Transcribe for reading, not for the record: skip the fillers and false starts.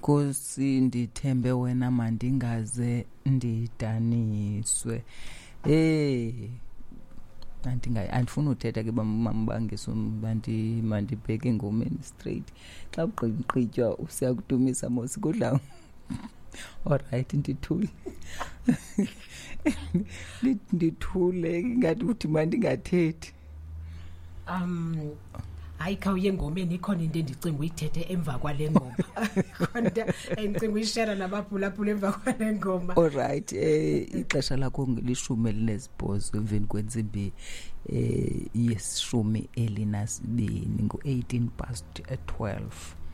Nkosi ndithembe wena mandingaze ndidaniswe. Andifuna uthetha ke bambangisa mandibheke engomeni straight. Xa uqhitywa usiyakudumisa mos kudla. Alright ndithule. Ndithule ngathi uthi mandingathethi. Hayi khawuye engomeni ikhona into endicinga uyithethe emva kwale ngoma. Khona endicinga uyishare nabaphulaphula emva kwale ngoma. Alright ixesha lakho ngilishumi elinesibhozo emveni kwentsimbi yeshumi elinasibini ngo-18 past 12.